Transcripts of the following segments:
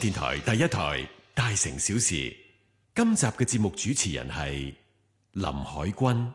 電台第一台《大城小事》，今集嘅節目主持人係林海軍。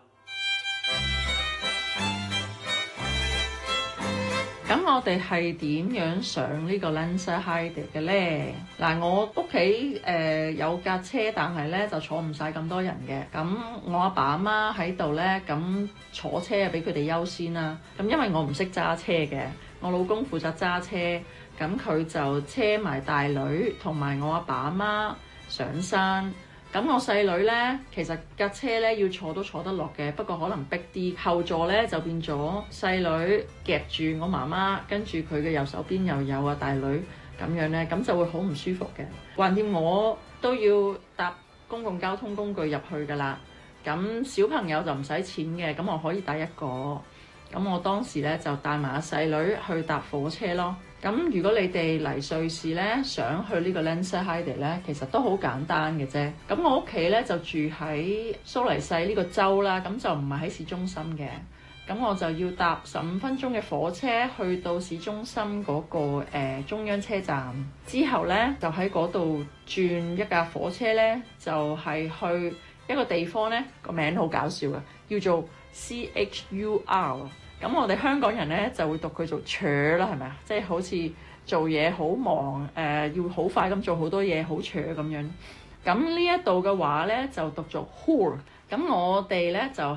咁我哋係點樣上呢個 Lenzerheide 嘅咧？嗱，我屋企有架車，但係咧就坐唔晒咁多人嘅。咁我阿爸阿媽喺度咧，咁坐車啊俾佢哋優先啦。咁因為我唔識揸車嘅，我老公負責揸車，咁佢就車埋大女同埋我阿爸阿媽上山。咁我細女呢，其實架車呢要坐都坐得落嘅，不過可能逼啲，後座呢就變咗細女夾住我媽媽，跟住佢嘅右手邊又有啊大女咁樣呢，咁就會好唔舒服嘅。橫掂我都要搭公共交通工具入去㗎啦，咁小朋友就唔使錢嘅，咁我可以帶一個。咁我當時呢就帶埋阿細女去搭火車咯。咁如果你哋嚟瑞士呢，想去呢個 Lenzerheide 呢，其實都好簡單嘅啫。咁我屋企呢就住喺蘇黎世呢個州啦，咁就唔係喺市中心嘅。咁我就要搭15分鐘嘅火車去到市中心嗰個中央車站，之後呢，就喺嗰度轉一架火車呢，就係去一個地方呢，個名好搞笑嘅，叫做 CHUR。咁我哋香港人呢就會讀佢做 chur 啦，係咪啊？即係好似做嘢好忙，要好快咁做好多嘢，好 chur 咁樣。咁呢一度嘅話呢就讀做 hur。咁我哋呢就